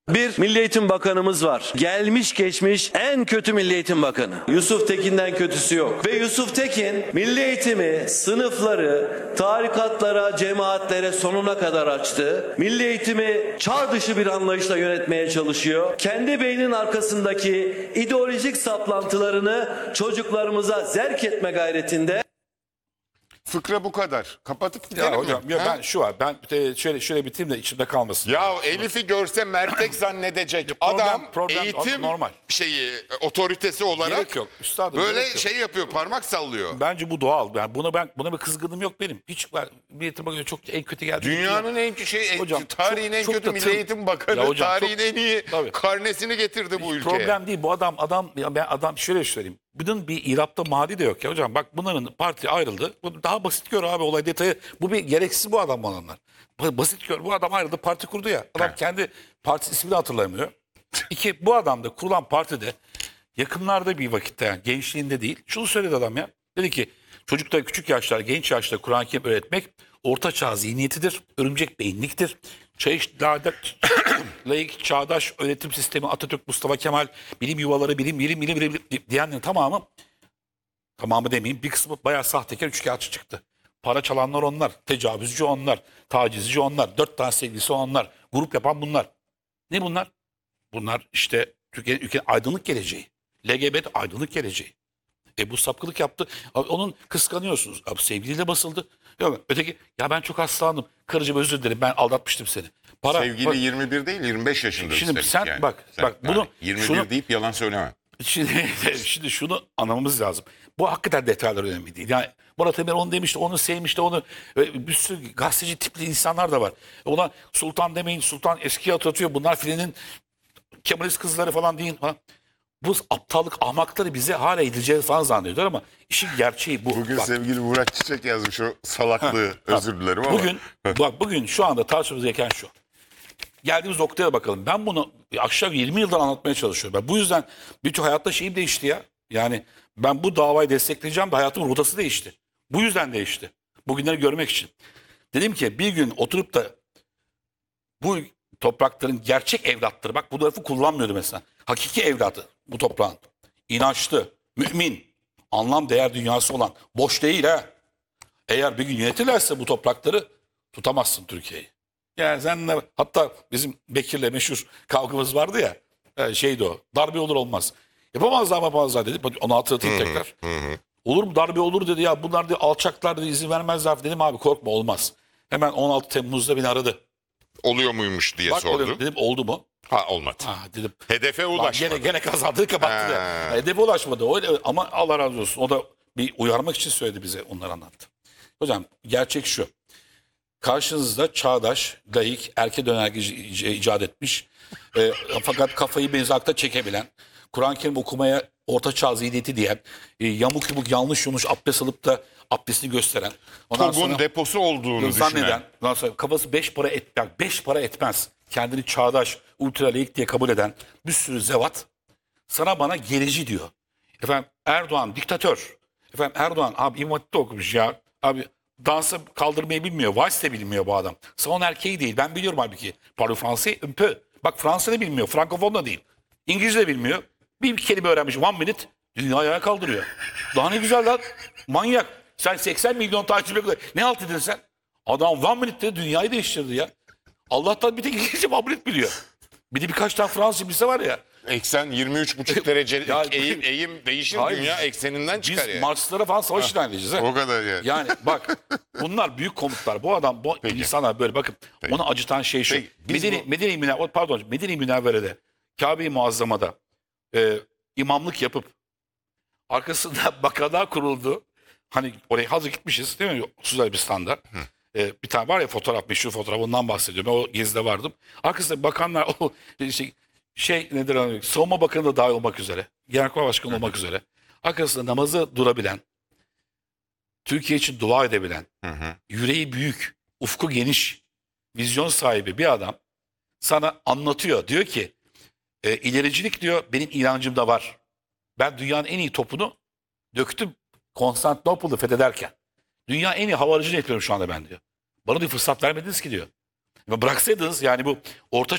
Bir Milli Eğitim Bakanımız var. Gelmiş geçmiş en kötü Milli Eğitim Bakanı. Yusuf Tekin'den kötüsü yok. Ve Yusuf Tekin milli eğitimi, sınıfları, tarikatlara, cemaatlere sonuna kadar açtı. Milli eğitimi çağ dışı bir anlayışla yönetmeye çalışıyor. Kendi beyninin arkasındaki ideolojik saplantılarını çocuklarımıza zerk etme gayretinde. Fıkra bu kadar. Kapatıp gidelim Ya mi? hocam ya Ha? ben şu var. Ben şöyle bitireyim de içimde kalmasın. Ya Elif'i görse mertek zannedecek. Adam problem eğitim normal. otoritesi olarak Gerek yok. Üstadım, böyle gerek yok. şey yapıyor, parmak sallıyor. Bence bu doğal. Yani buna bir kızgınlığım yok benim. Hiç bir eğitime çok en kötü geldi. Dünyanın en Hocam, tarihin en çok kötü da Milli Eğitim Bakanı, Ya hocam, tarihin çok- en iyi Tabii. karnesini getirdi bu ülkeye. Problem değil. Bu adam şöyle söyleyeyim. Bunun bir irapta madi de yok ya hocam. Bak bunların parti ayrıldı. Bu daha basit gör abi olay detayı. Bu bir gereksiz bu adam olanlar. Basit gör. Bu adam ayrıldı parti kurdu ya. Adam Evet. kendi partisi ismini hatırlamıyor. İki, bu adam da kurulan partide yakınlarda bir vakitte yani gençliğinde değil. Şunu söyledi adam ya. Dedi ki çocukta küçük yaşlar, genç yaşta Kur'an-ı Kerim öğretmek orta çağ zihniyetidir. Örümcek beyinliktir. Laik, çağdaş öğretim sistemi Atatürk, Mustafa Kemal, bilim yuvaları, bilim diyenlerin tamamı demeyeyim bir kısmı bayağı sahtekar üçkağıtçı çıktı. Para çalanlar onlar, tecavüzcü onlar, tacizci onlar, 4 tane sevgilisi onlar, grup yapan bunlar. Ne bunlar? Bunlar işte Türkiye'nin ülkenin aydınlık geleceği. LGBT aydınlık geleceği. Bu sapkılık yaptı. Abi onun kıskanıyorsunuz. Abi sevgiliyle basıldı. Yok, öteki ya ben çok hastalandım. Karıcığım özür dilerim ben aldatmıştım seni. Sevgili bak, 21 değil 25 yaşında. Şimdi üstelik sen yani. bak, bunu 21 şunu- deyip yalan söyleme. Şimdi şunu anlamamız lazım. Bu hakikaten detaylar önemli değil. Yani Murat Emir onu demişti, onu sevmişti, onu bir sürü gazeteci tipli insanlar da var. Ona sultan demeyin, sultan eskiye atıyor. Bunlar filenin Kemalist kızları falan değil falan. Bu aptallık, ahmakları bize hala edileceğiz falan zannediyorlar ama işin gerçeği bu. Bugün Bak, sevgili Murat Çiçek yazmış o salaklığı. Özür dilerim ama. bugün şu anda tartışmamız gereken şu. Geldiğimiz noktaya bakalım. Ben bunu aşağı 20 yıldan anlatmaya çalışıyorum. Ben bu yüzden birçok hayatta şeyim değişti ya. Yani ben bu davayı destekleyeceğim de hayatımın rotası değişti. Bu yüzden değişti. Bugünleri görmek için. Dedim ki bir gün oturup da bu toprakların gerçek evlatları, bak bu lafı kullanmıyordu mesela. Hakiki evladı bu toprağın. İnançlı, mümin, anlam değer dünyası olan, boş değil ha. Eğer bir gün yönetirlerse bu toprakları tutamazsın Türkiye'yi. Yani senle hatta bizim Bekir'le meşhur kavgamız vardı ya. Şeydi o. Darbe olur olmaz. Yapamazlar dedi. Onu hatırlatayım tekrar. Olur mu darbe olur dedi ya. Bunlar dedi, alçaklar dedi, izin vermezler. Dedim abi korkma olmaz. Hemen 16 Temmuz'da beni aradı. Oluyor muymuş diye Bak sordu. dedim oldu mu? Ha olmadı. Ha dedim. Hedefe Lan ulaşmadı. gene kazandı kapattı. Ha. Hedefe ulaşmadı. Öyle, ama Allah razı olsun. O da bir uyarmak için söyledi bize. Onları anlattı. Hocam gerçek şu. Karşınızda çağdaş, laik, erkek önergeci icat etmiş. Fakat kafayı mezakta çekebilen, Kur'an-ı Kerim okumaya orta çağ zihniyeti diyen, yamuk yumuk yanlış yanlış abdest alıp da abdestini gösteren. Ondan TOG'un sonra deposu olduğunu zanneden, düşünen. ondan sonra kafası 5 para etmez. Kendini çağdaş, ultra laik diye kabul eden bir sürü zevat sana bana gerici diyor. Efendim Erdoğan diktatör. Efendim Erdoğan abi İmam Hatip'te okumuş ya. Abi dansı kaldırmayı bilmiyor. Vals de bilmiyor bu adam. Salon erkeği değil. Ben biliyorum halbuki. Parle français un peu. Bak Fransız da bilmiyor. Frankofon da değil. İngilizce de bilmiyor. Bir kelime öğrenmiş. One minute. Dünyayı ayağa kaldırıyor. Daha ne güzel lan. Manyak. Sen 80 milyon takipçi ne halt edin sen? Adam one minute'de dünyayı değiştirdi ya. Allah'tan bir tek İngilizce one minute biliyor. Bir de birkaç tane Fransız bilse var ya. Eksen 23,5 derece Ya, eğim değişir, Hayır, dünya ekseninden çıkar Biz yani. Marslara falan savaş ilan edeceğiz. Ha? O kadar yani. Yani bak bunlar büyük komutlar. Bu adam bu Peki. insanlar böyle bakın Peki. onu acıtan şey şu. Peki, biz Medine-i Münevvere'de Kabe-i Muazzama'da imamlık yapıp arkasında bakanlar kuruldu. Hani oraya hazır gitmişiz değil mi? Suudi Arabistan'da. Bir tane var ya fotoğraf, meşhur fotoğraf ondan bahsediyorum. Ben o gezide vardım. Arkasında bakanlar o nedir hani, Savunma Bakanı da dahil olmak üzere. Genelkurmay Başkanı olmak üzere. Arkasında namazı durabilen, Türkiye için dua edebilen, yüreği büyük, ufku geniş, vizyon sahibi bir adam sana anlatıyor. Diyor ki ilericilik diyor benim inancımda var. Ben dünyanın en iyi topunu döktüm Konstantinopol'u fethederken. Dünya en iyi hava aracını yapıyorum şu anda ben diyor. Bana bir fırsat vermediniz ki diyor. Bıraksaydınız yani bu orta